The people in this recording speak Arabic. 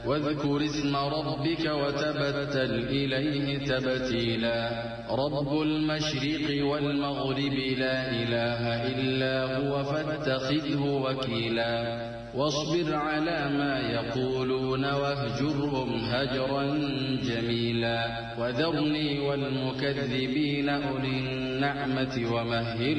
واذكر اسم ربك وتبتل إليه تبتيلا رب المشرق والمغرب لا إله إلا هو فاتخذه وكيلا واصبر على ما يقولون واهجرهم هجرا جميلا وذرني والمكذبين أولي النعمة ومهل